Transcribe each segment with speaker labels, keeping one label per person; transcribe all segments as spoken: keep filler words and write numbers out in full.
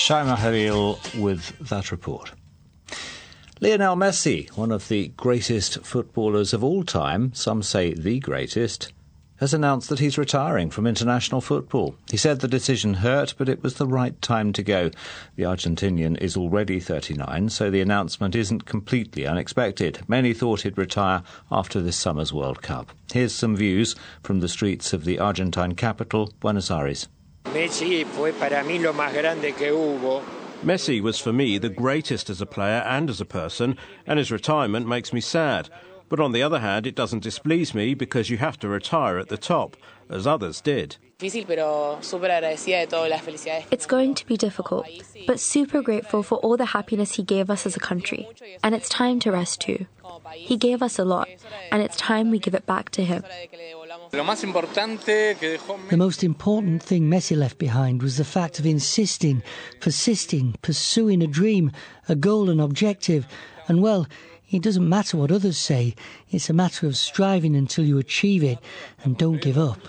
Speaker 1: Shaima Haril with that report. Lionel Messi, one of the greatest footballers of all time, some say the greatest, has announced that he's retiring from international football. He said the decision hurt, but it was the right time to go. The Argentinian is already thirty-nine, so the announcement isn't completely unexpected. Many thought he'd retire after this summer's World Cup. Here's some views from the streets of the Argentine capital, Buenos Aires.
Speaker 2: Messi fue para mí lo más grande que hubo.
Speaker 3: Messi was for me the greatest as a player and as a person, and his retirement makes me sad. But on the other hand, it doesn't displease me because you have to retire at the top, as others did.
Speaker 4: It's going to be difficult, but super grateful for all the happiness he gave us as a country. And it's time to rest too. He gave us a lot, and it's time we give it back to him.
Speaker 5: The most important thing Messi left behind was the fact of insisting, persisting, pursuing a dream, a goal, an objective. And well, it doesn't matter what others say. It's a matter of striving until you achieve it and don't give up.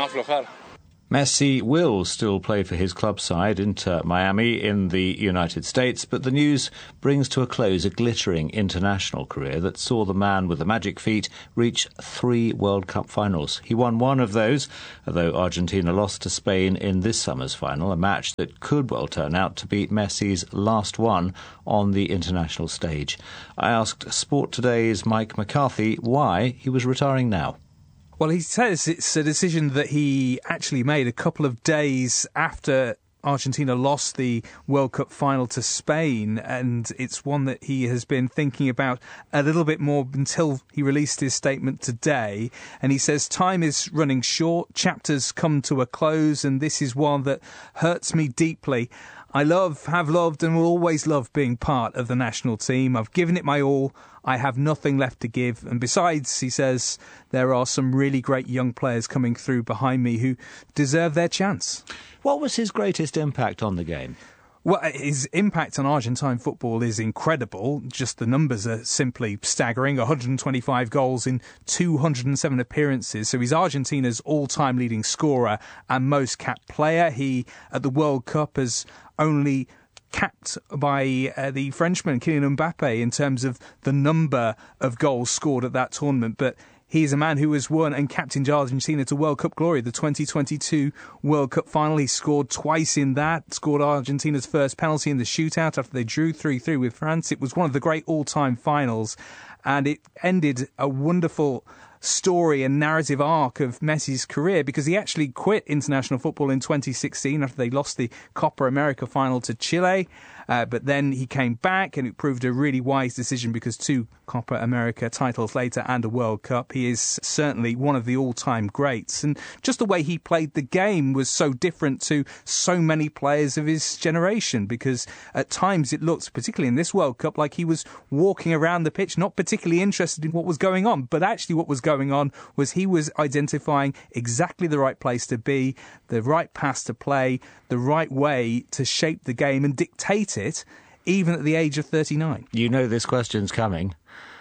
Speaker 1: Messi will still play for his club side, Inter Miami, in the United States, but the news brings to a close a glittering international career that saw the man with the magic feet reach three World Cup finals. He won one of those, although Argentina lost to Spain in this summer's final, a match that could well turn out to be Messi's last one on the international stage. I asked Sport Today's Mike McCarthy why he was retiring now.
Speaker 6: Well, he says it's a decision that he actually made a couple of days after Argentina lost the World Cup final to Spain, and it's one that he has been thinking about a little bit more until he released his statement today. And he says, time is running short, chapters come to a close, and this is one that hurts me deeply. I love, have loved, and will always love being part of the national team. I've given it my all. I have nothing left to give. And besides, he says, there are some really great young players coming through behind me who deserve their chance.
Speaker 1: What was his greatest impact on the game?
Speaker 6: Well, his impact on Argentine football is incredible. Just the numbers are simply staggering. one hundred twenty-five goals in two hundred seven appearances. So he's Argentina's all-time leading scorer and most capped player. He, at the World Cup, has only capped by uh, the Frenchman Kylian Mbappe in terms of the number of goals scored at that tournament. But he is a man who has won and captained Argentina to World Cup glory. The twenty twenty-two World Cup final, he scored twice in that, scored Argentina's first penalty in the shootout after they drew three three with France. It was one of the great all-time finals, and it ended a wonderful story and narrative arc of Messi's career, because he actually quit international football in twenty sixteen after they lost the Copa America final to Chile. Uh, but then he came back, and it proved a really wise decision because two Copa America titles later and a World Cup, he is certainly one of the all-time greats. And just the way he played the game was so different to so many players of his generation, because at times it looked, particularly in this World Cup, like he was walking around the pitch, not particularly interested in what was going on. But actually what was going on was he was identifying exactly the right place to be, the right pass to play, the right way to shape the game and dictate it, even at the age of thirty-nine.
Speaker 1: You know this question's coming.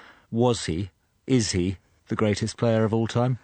Speaker 1: Was he, is he, the greatest player of all time?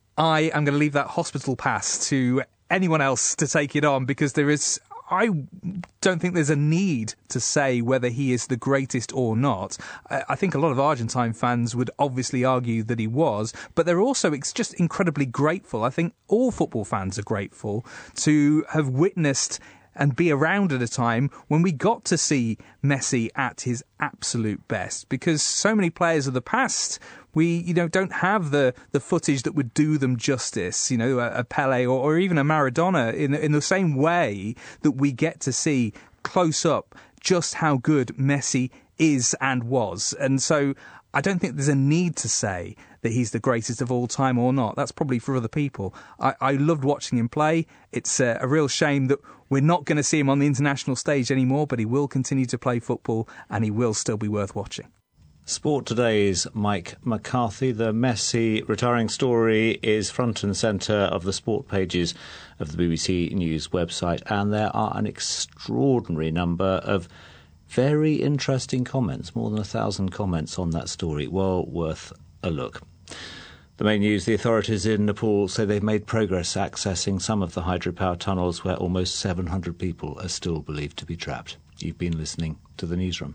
Speaker 6: I am going to leave that hospital pass to anyone else to take it on, because there is... I don't think there's a need to say whether he is the greatest or not. I think a lot of Argentine fans would obviously argue that he was, but they're also just incredibly grateful. I think all football fans are grateful to have witnessed and be around at a time when we got to see Messi at his absolute best, because so many players of the past, we you know don't have the, the footage that would do them justice. You know, a, a Pele or, or even a Maradona, in in the same way that we get to see close up just how good Messi is and was. And so I don't think there's a need to say that he's the greatest of all time or not. That's probably for other people. I, I loved watching him play. It's a, a real shame that we're not going to see him on the international stage anymore, but he will continue to play football and he will still be worth watching.
Speaker 1: Sport Today's Mike McCarthy. The Messi retiring story is front and centre of the sport pages of the B B C News website, and there are an extraordinary number of very interesting comments, more than a thousand comments on that story. Well worth a look. The main news, the authorities in Nepal say they've made progress accessing some of the hydropower tunnels where almost seven hundred people are still believed to be trapped. You've been listening to The Newsroom.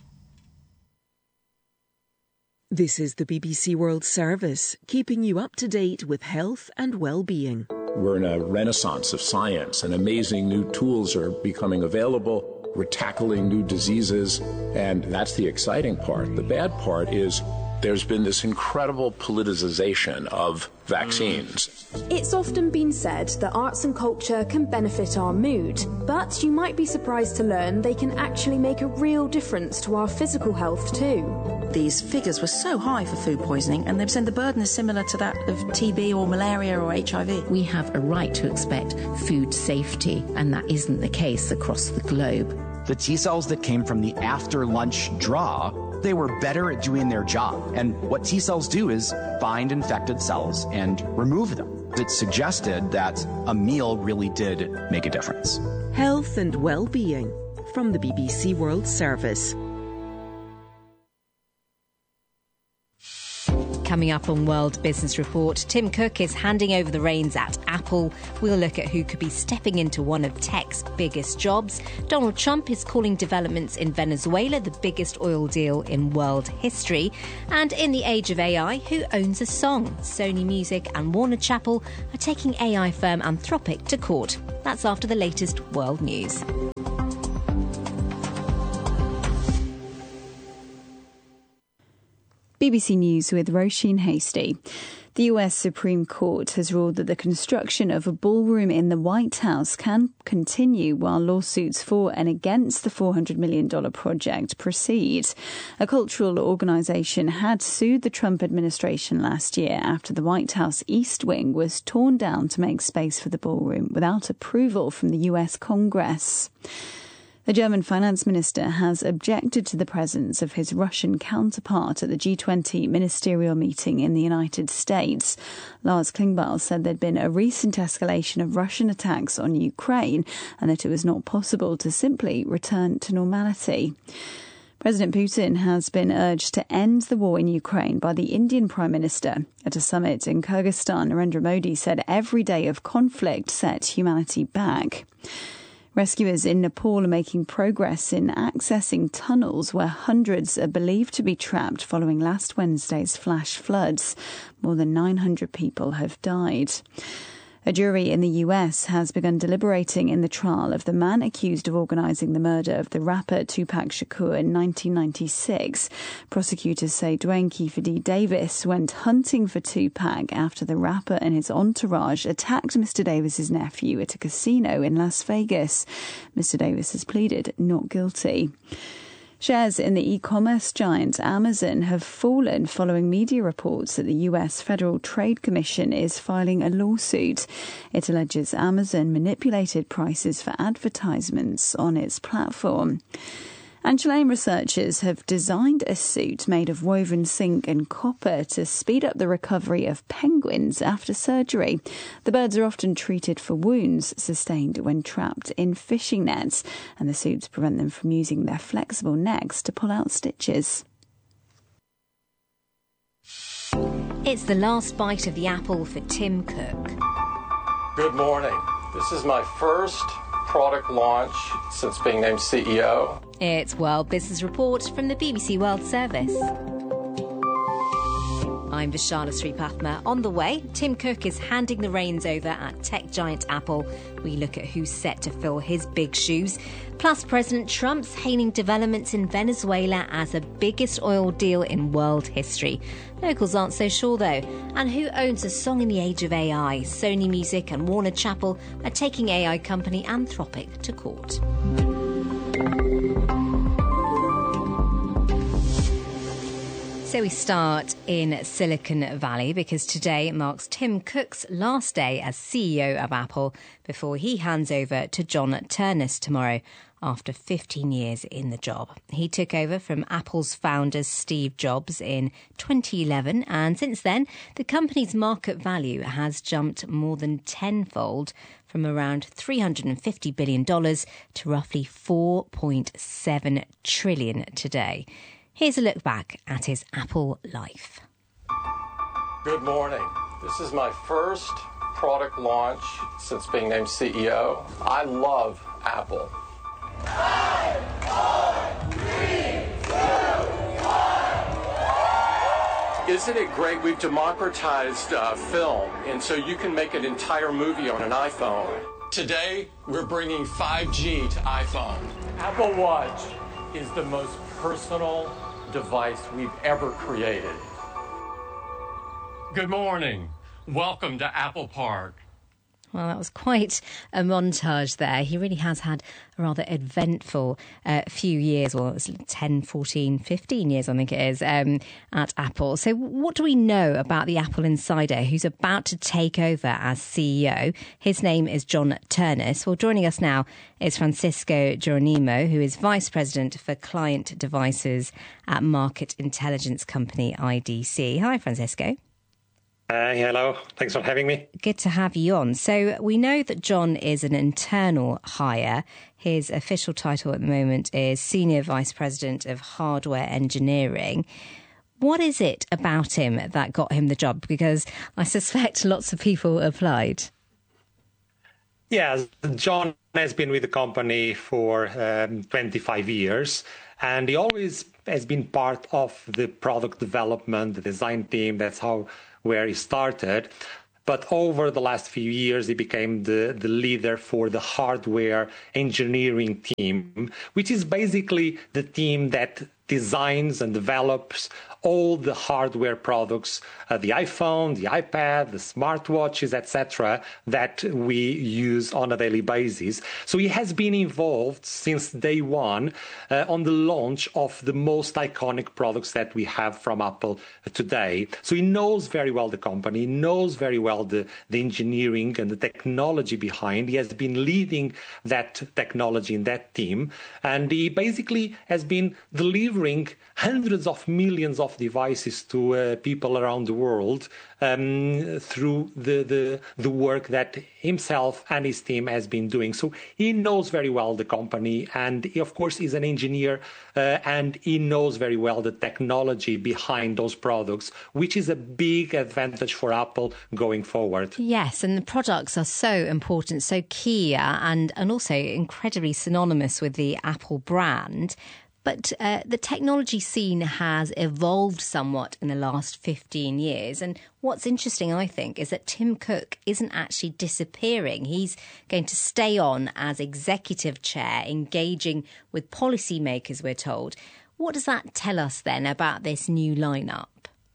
Speaker 7: This is the B B C World Service, keeping you up to date with health and well-being.
Speaker 8: We're in a renaissance of science, and amazing new tools are becoming available. We're tackling new diseases, and that's the exciting part. The bad part is there's been this incredible politicization of vaccines.
Speaker 9: It's often been said that arts and culture can benefit our mood, but you might be surprised to learn they can actually make a real difference to our physical health too.
Speaker 10: These figures were so high for food poisoning, and they've said the burden is similar to that of T B or malaria or H I V.
Speaker 11: We have a right to expect food safety, and that isn't the case across the globe.
Speaker 12: The T cells that came from the after-lunch draw, they were better at doing their job. And what T cells do is find infected cells and remove them. It suggested that a meal really did make a difference.
Speaker 7: Health and well-being from the B B C World Service.
Speaker 13: Coming up on World Business Report, Tim Cook is handing over the reins at Apple. We'll look at who could be stepping into one of tech's biggest jobs. Donald Trump is calling developments in Venezuela the biggest oil deal in world history. And in the age of A I, who owns a song? Sony Music and Warner Chappell are taking A I firm Anthropic to court. That's after the latest world news.
Speaker 14: B B C News with Roisin Hasty. The U S Supreme Court has ruled that the construction of a ballroom in the White House can continue while lawsuits for and against the four hundred million dollars project proceed. A cultural organisation had sued the Trump administration last year after the White House East Wing was torn down to make space for the ballroom without approval from the U S Congress. The German finance minister has objected to the presence of his Russian counterpart at the G twenty ministerial meeting in the United States. Lars Klingbeil said there'd been a recent escalation of Russian attacks on Ukraine and that it was not possible to simply return to normality. President Putin has been urged to end the war in Ukraine by the Indian Prime Minister. At a summit in Kyrgyzstan, Narendra Modi said every day of conflict set humanity back. Rescuers in Nepal are making progress in accessing tunnels where hundreds are believed to be trapped following last Wednesday's flash floods. More than nine hundred people have died. A jury in the U S has begun deliberating in the trial of the man accused of organising the murder of the rapper Tupac Shakur in nineteen ninety-six. Prosecutors say Dwayne Kiefer D. Davis went hunting for Tupac after the rapper and his entourage attacked Mister Davis's nephew at a casino in Las Vegas. Mister Davis has pleaded not guilty. Shares in the e-commerce giant Amazon have fallen following media reports that the U S Federal Trade Commission is filing a lawsuit. It alleges Amazon manipulated prices for advertisements on its platform. And Chilean researchers have designed a suit made of woven zinc and copper to speed up the recovery of penguins after surgery. The birds are often treated for wounds sustained when trapped in fishing nets, and the suits prevent them from using their flexible necks to pull out stitches.
Speaker 13: It's the last bite of the apple for Tim Cook.
Speaker 15: Good morning. This is my first product launch since being named C E O.
Speaker 13: It's World Business Report from the B B C World Service. I'm Vishala Sripathma. On the way, Tim Cook is handing the reins over at tech giant Apple. We look at who's set to fill his big shoes. Plus, President Trump's hailing developments in Venezuela as the biggest oil deal in world history. Locals aren't so sure, though. And who owns a song in the age of A I? Sony Music and Warner Chappell are taking A I company Anthropic to court. So we start in Silicon Valley because today marks Tim Cook's last day as C E O of Apple before he hands over to John Ternus tomorrow after fifteen years in the job. He took over from Apple's founder Steve Jobs in twenty eleven, and since then the company's market value has jumped more than tenfold, from around three hundred fifty billion dollars to roughly four point seven trillion dollars today. Here's a look back at his Apple life.
Speaker 15: Good morning. This is my first product launch since being named C E O. I love Apple. Five, four, three, two, one. Isn't it great? We've democratized uh, film, and so you can make an entire movie on an iPhone. Today, we're bringing five G to iPhone. Apple Watch is the most personal device we've ever created. Good morning. Welcome to Apple Park.
Speaker 13: Well, that was quite a montage there. He really has had a rather eventful uh, few years, well, it's ten, fourteen, fifteen years, I think it is, um, at Apple. So what do we know about the Apple insider who's about to take over as C E O? His name is John Ternus. Well, joining us now is Francisco Geronimo, who is Vice President for Client Devices at market intelligence company I D C. Hi, Francisco.
Speaker 16: Uh, hello. Thanks for having me.
Speaker 13: Good to have you on. So we know that John is an internal hire. His official title at the moment is Senior Vice President of Hardware Engineering. What is it about him that got him the job? Because I suspect lots of people applied.
Speaker 16: Yes, John has been with the company for um, twenty-five years, and he always has been part of the product development, the design team. That's how where he started. But over the last few years, he became the, the leader for the hardware engineering team, which is basically the team that designs and develops all the hardware products, uh, the iPhone, the iPad, the smartwatches, et cetera, that we use on a daily basis. So he has been involved since day one uh, on the launch of the most iconic products that we have from Apple today. So he knows very well the company, he knows very well the, the engineering and the technology behind. He has been leading that technology in that team, and he basically has been delivering hundreds of millions of devices to uh, people around the world um, through the, the the work that himself and his team has been doing. So he knows very well the company, and he, of course, is an engineer, uh, and he knows very well the technology behind those products, which is a big advantage for Apple going forward.
Speaker 13: Yes, and the products are so important, so key, and, and also incredibly synonymous with the Apple brand. But uh, the technology scene has evolved somewhat in the last fifteen years. And what's interesting, I think, is that Tim Cook isn't actually disappearing. He's going to stay on as executive chair, engaging with policymakers, we're told. What does that tell us then about this new lineup?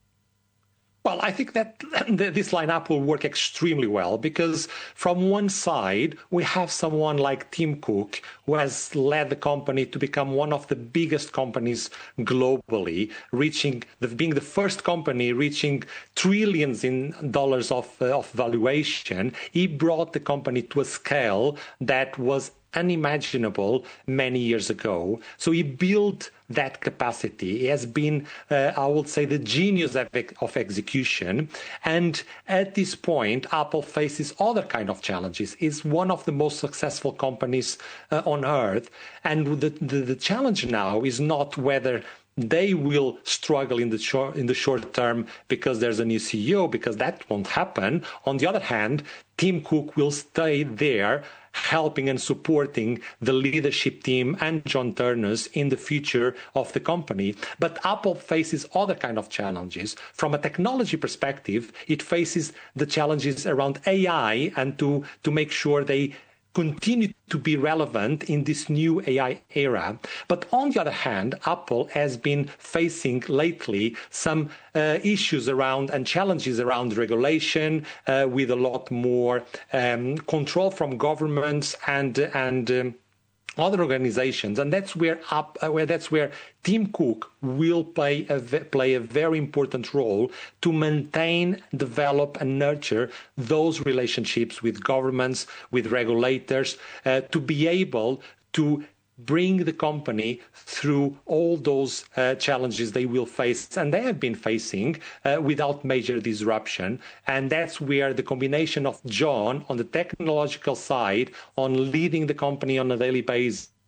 Speaker 16: Well, I think that this lineup will work extremely well because from one side, we have someone like Tim Cook, who has led the company to become one of the biggest companies globally, reaching the, being the first company reaching trillions in dollars of, uh, of valuation. He brought the company to a scale that was unimaginable many years ago. So he built that capacity. He has been, uh, I would say, the genius of, of execution. And at this point, Apple faces other kind of challenges. It's one of the most successful companies uh, on earth. And the, the, the challenge now is not whether they will struggle in the short in the short term because there's a new C E O, because that won't happen. On the other hand, Tim Cook will stay there, helping and supporting the leadership team and John Ternus in the future of the company. But Apple faces other kind of challenges. From a technology perspective, it faces the challenges around A I and to, to make sure they continue to be relevant in this new A I era. But on the other hand, Apple has been facing lately some uh, issues around and challenges around regulation, uh, with a lot more um, control from governments and and um, other organizations, and that's where up uh, where that's where Tim Cook will play a play a very important role to maintain, develop, and nurture those relationships with governments, with regulators, uh, to be able to bring the company through all those uh, challenges they will face and they have been facing uh, without major disruption. And that's where the combination of John on the technological side, on leading the company on a daily basis,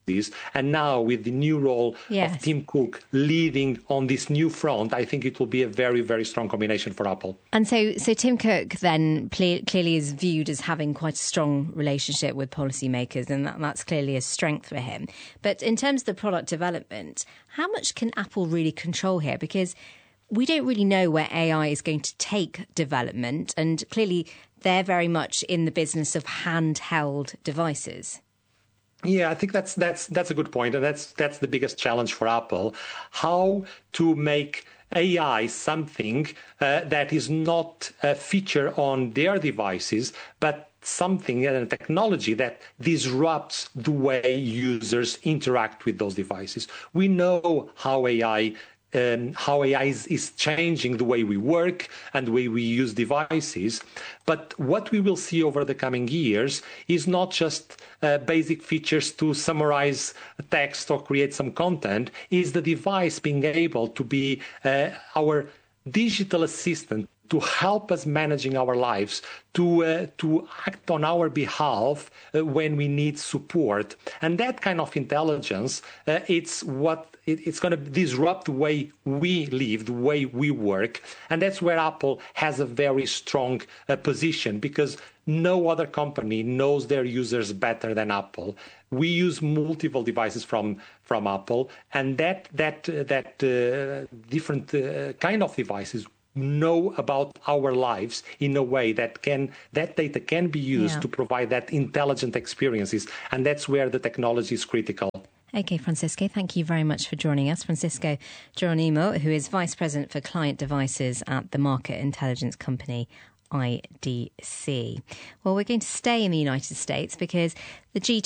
Speaker 16: And now with the new role
Speaker 13: yes.
Speaker 16: of Tim Cook leading on this new front, I think it will be a very, very strong combination for Apple.
Speaker 13: And so, so Tim Cook then ple- clearly is viewed as having quite a strong relationship with policymakers, and that, that's clearly a strength for him. But in terms of the product development, how much can Apple really control here? Because we don't really know where A I is going to take development, and clearly they're very much in the business of handheld devices.
Speaker 16: Yeah, I think that's that's that's a good point, and that's that's the biggest challenge for Apple: how to make A I something uh, that is not a feature on their devices, but something, a technology that disrupts the way users interact with those devices. We know how A I. Um, how A I is, is changing the way we work and the way we use devices. But what we will see over the coming years is not just uh, basic features to summarize text or create some content, is the device being able to be uh, our digital assistant, to help us managing our lives, to uh, to act on our behalf uh, when we need support. And that kind of intelligence, uh, it's what it, it's going to disrupt the way we live, the way we work. And that's where Apple has a very strong uh, position, because no other company knows their users better than Apple. We use multiple devices from from Apple, and that that uh, that uh, different uh, kind of devices know about our lives in a way that can that data can be used
Speaker 13: yeah.
Speaker 16: to provide that intelligent experiences, and that's where the technology is critical.
Speaker 13: Okay, Francisco, thank you very much for joining us. Francisco Geronimo, who is Vice President for Client Devices at the market intelligence company I D C. Well, we're going to stay in the United States because the G